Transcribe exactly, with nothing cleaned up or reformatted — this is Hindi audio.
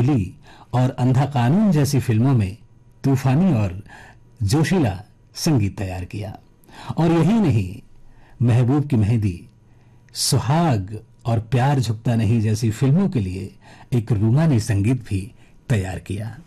कली और अंधा कानून जैसी फिल्मों में तूफानी और जोशीला संगीत तैयार किया। और यही नहीं, महबूब की मेहंदी, सुहाग और प्यार झुकता नहीं जैसी फिल्मों के लिए एक रूमानी संगीत भी तैयार किया।